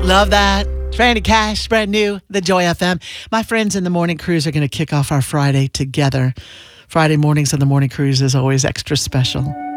Love that. Randy Cash, brand new, the Joy FM. My friends in the Morning Cruise are going to kick off our Friday together. Friday mornings on the Morning Cruise is always extra special.